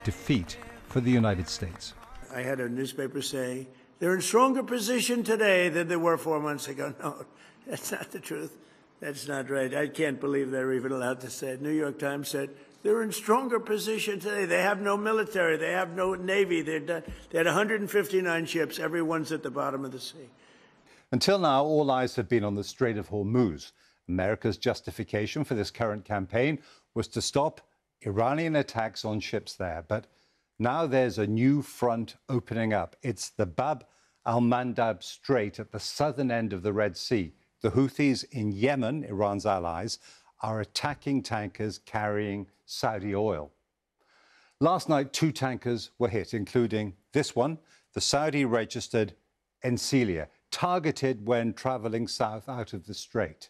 defeat for the United States. I had a newspaper say, they're in stronger position today than they were 4 months ago. No, that's not the truth. That's not right. I can't believe they're even allowed to say it. New York Times said, they're in stronger position today. They have no military. They have no Navy. They had 159 ships. Everyone's at the bottom of the sea. Until now, all eyes have been on the Strait of Hormuz. America's justification for this current campaign was to stop Iranian attacks on ships there. But now there's a new front opening up. It's the Bab al-Mandab Strait at the southern end of the Red Sea. The Houthis in Yemen, Iran's allies, are attacking tankers carrying Saudi oil. Last night, 2 tankers were hit, including this one, the Saudi-registered Enselia, targeted when travelling south out of the strait.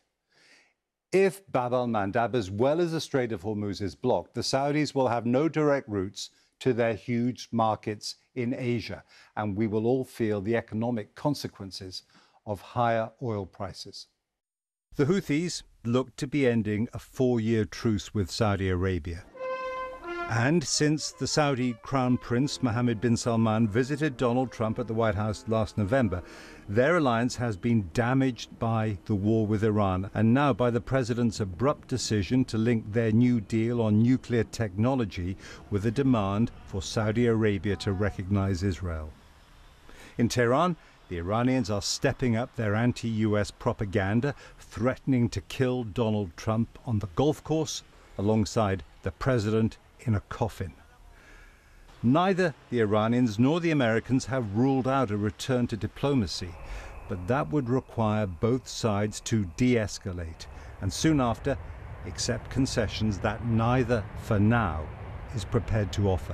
If Bab al-Mandab, as well as the Strait of Hormuz, is blocked, the Saudis will have no direct routes to their huge markets in Asia, and we will all feel the economic consequences of higher oil prices. The Houthis look to be ending a 4-year truce with Saudi Arabia. And since the Saudi Crown Prince Mohammed bin Salman visited Donald Trump at the White House last November, their alliance has been damaged by the war with Iran and now by the president's abrupt decision to link their new deal on nuclear technology with a demand for Saudi Arabia to recognize Israel. In Tehran, the Iranians are stepping up their anti-US propaganda, threatening to kill Donald Trump on the golf course alongside the president in a coffin. Neither the Iranians nor the Americans have ruled out a return to diplomacy, but that would require both sides to de-escalate and soon after accept concessions that neither, for now, is prepared to offer.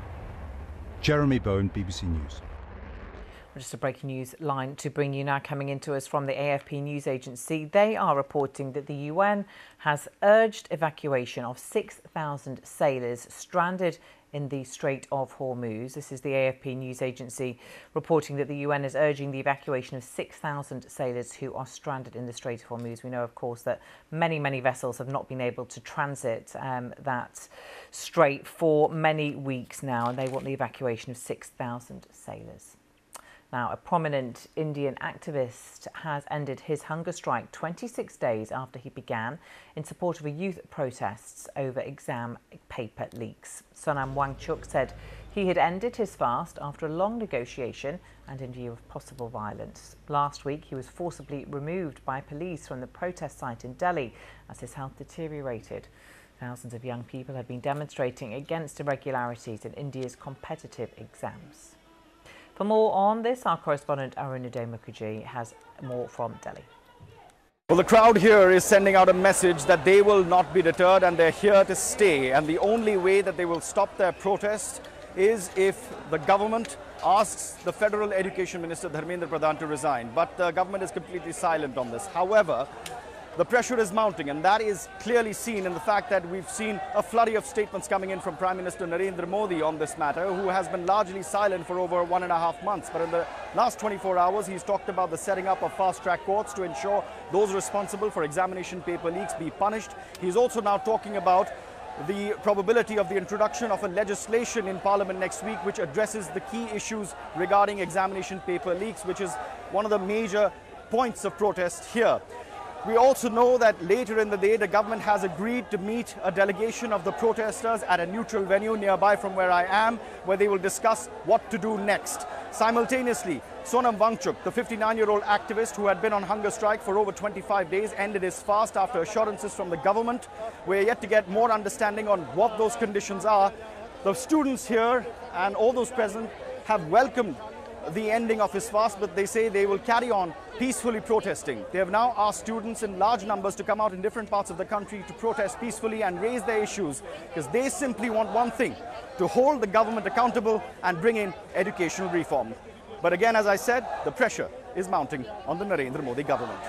Jeremy Bowen, BBC News. Just a breaking news line to bring you now, coming into us from the AFP news agency. They are reporting that the UN has urged evacuation of 6,000 sailors stranded in the Strait of Hormuz. This is the AFP news agency reporting that the UN is urging the evacuation of 6,000 sailors who are stranded in the Strait of Hormuz. We know, of course, that many vessels have not been able to transit that strait for many weeks now, and they want the evacuation of 6,000 sailors. Now, a prominent Indian activist has ended his hunger strike 26 days after he began in support of a youth protests over exam paper leaks. Sonam Wangchuk said he had ended his fast after a long negotiation and in view of possible violence. Last week, he was forcibly removed by police from the protest site in Delhi as his health deteriorated. Thousands of young people had been demonstrating against irregularities in India's competitive exams. For more on this, our correspondent Arunoday Mukherjee has more from Delhi. Well, the crowd here is sending out a message that they will not be deterred and they're here to stay. And the only way that they will stop their protest is if the government asks the Federal Education Minister Dharmendra Pradhan to resign. But the government is completely silent on this. However, the pressure is mounting, and that is clearly seen in the fact that we've seen a flurry of statements coming in from Prime Minister Narendra Modi on this matter, who has been largely silent for over 1.5 months. But in the last 24 hours, he's talked about the setting up of fast-track courts to ensure those responsible for examination paper leaks be punished. He's also now talking about the probability of the introduction of a legislation in Parliament next week which addresses the key issues regarding examination paper leaks, which is one of the major points of protest here. We also know that later in the day, the government has agreed to meet a delegation of the protesters at a neutral venue nearby from where I am, where they will discuss what to do next. Simultaneously, Sonam Wangchuk, the 59-year-old activist who had been on hunger strike for over 25 days, ended his fast after assurances from the government. We're yet to get more understanding on what those conditions are. The students here and all those present have welcomed the ending of his fast, but they say they will carry on peacefully protesting. They have now asked students in large numbers to come out in different parts of the country to protest peacefully and raise their issues, because they simply want one thing: to hold the government accountable and bring in educational reform. But again, as I said, the pressure is mounting on the Narendra Modi government.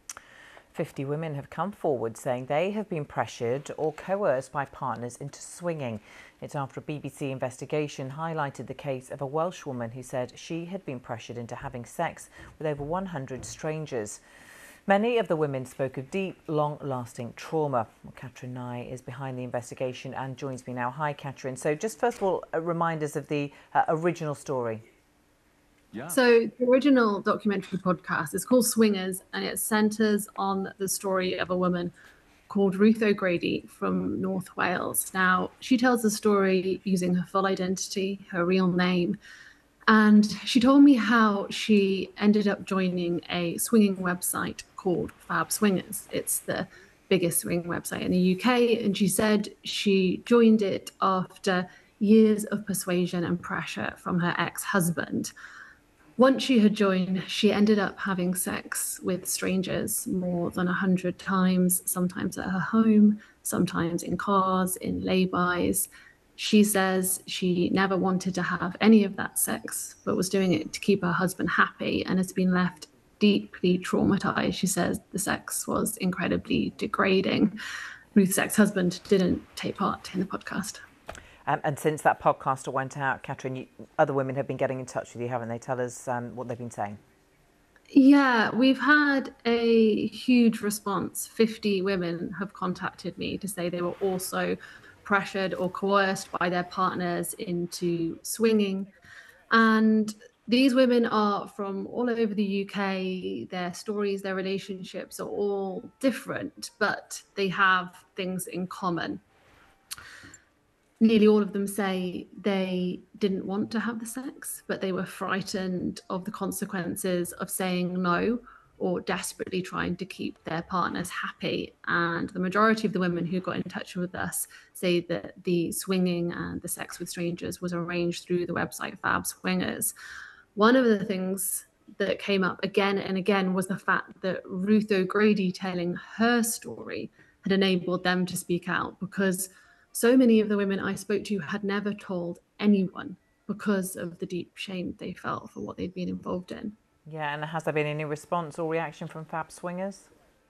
50 women have come forward saying they have been pressured or coerced by partners into swinging. It's after a BBC investigation highlighted the case of a Welsh woman who said she had been pressured into having sex with over 100 strangers. Many of the women spoke of deep, long-lasting trauma. Well, Catherine Nye is behind the investigation and joins me now. Hi, Catherine. So just first of all, remind us of the original story. Yeah. So the original documentary podcast is called Swingers, and it centres on the story of a woman called Ruth O'Grady from North Wales. Now, she tells the story using her full identity, her real name, and she told me how she ended up joining a swinging website called Fab Swingers. It's the biggest swinging website in the UK, and she said she joined it after years of persuasion and pressure from her ex-husband. Once she had joined, she ended up having sex with strangers more than 100 times, sometimes at her home, sometimes in cars, in lay-bys. She says she never wanted to have any of that sex, but was doing it to keep her husband happy and has been left deeply traumatized. She says the sex was incredibly degrading. Ruth's ex-husband didn't take part in the podcast. And since that podcast went out, Catherine, other women have been getting in touch with you, haven't they? Tell us what they've been saying. Yeah, we've had a huge response. 50 women have contacted me to say they were also pressured or coerced by their partners into swinging. And these women are from all over the UK. Their stories, their relationships are all different, but they have things in common. Nearly all of them say they didn't want to have the sex, but they were frightened of the consequences of saying no or desperately trying to keep their partners happy. And the majority of the women who got in touch with us say that the swinging and the sex with strangers was arranged through the website Fab Swingers. One of the things that came up again and again was the fact that Ruth O'Grady telling her story had enabled them to speak out, because so many of the women I spoke to had never told anyone because of the deep shame they felt for what they'd been involved in. Yeah, and has there been any response or reaction from Fab Swingers?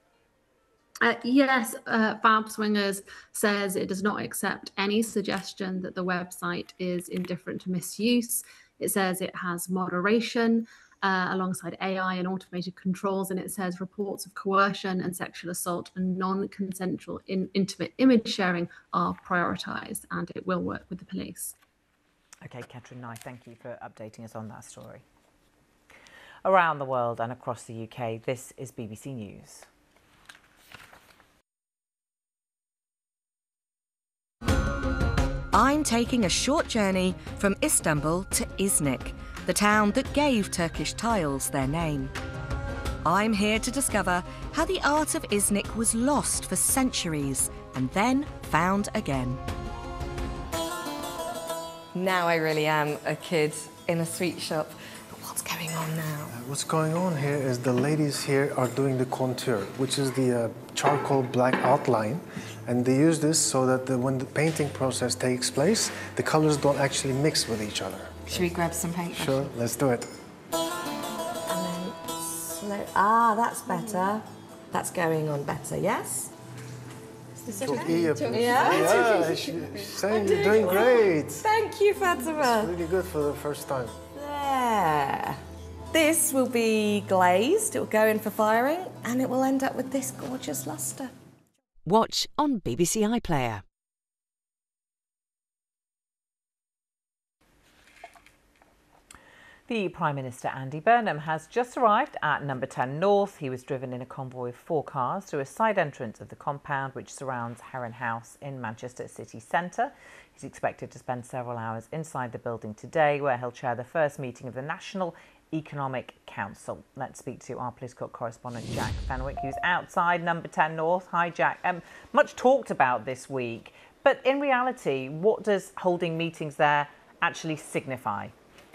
Yes, Fab Swingers says it does not accept any suggestion that the website is indifferent to misuse. It says it has moderation alongside AI and automated controls, and it says reports of coercion and sexual assault and non-consensual intimate image sharing are prioritised, and it will work with the police. OK, Catherine Nye, thank you for updating us on that story. Around the world and across the UK, this is BBC News. I'm taking a short journey from Istanbul to Iznik, the town that gave Turkish tiles their name. I'm here to discover how the art of Iznik was lost for centuries and then found again. Now I really am a kid in a sweet shop. But what's going on now? What's going on here is the ladies here are doing the contour, which is the charcoal black outline. And they use this so that when the painting process takes place, the colors don't actually mix with each other. Should we grab some paint? Sure, let's do it. And then slow. Ah, that's better. That's going on better, yes? Is this okay? Yeah, she's saying you're doing great. Thank you, Fatima. It's really good for the first time. There. This will be glazed, it will go in for firing, and it will end up with this gorgeous lustre. Watch on BBC iPlayer. The Prime Minister Andy Burnham has just arrived at Number 10 North. He was driven in a convoy of 4 cars through a side entrance of the compound which surrounds Heron House in Manchester city centre. He's expected to spend several hours inside the building today, where he'll chair the first meeting of the National Economic Council. Let's speak to our political correspondent Jack Fenwick, who's outside Number 10 North. Hi, Jack. Much talked about this week, but in reality, what does holding meetings there actually signify?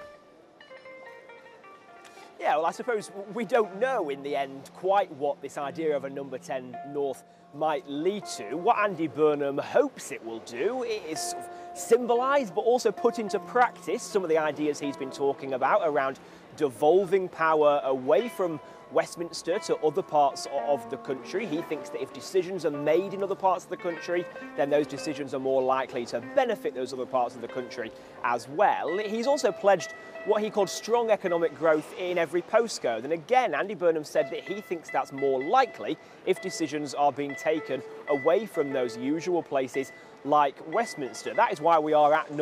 Yeah, well, I suppose we don't know in the end quite what this idea of a Number 10 North might lead to. What Andy Burnham hopes it will do is sort of symbolise but also put into practice some of the ideas he's been talking about around devolving power away from Westminster to other parts of the country. He thinks that if decisions are made in other parts of the country, then those decisions are more likely to benefit those other parts of the country as well. He's also pledged what he called strong economic growth in every postcode. And again, Andy Burnham said that he thinks that's more likely if decisions are being taken away from those usual places like Westminster. That is why we are at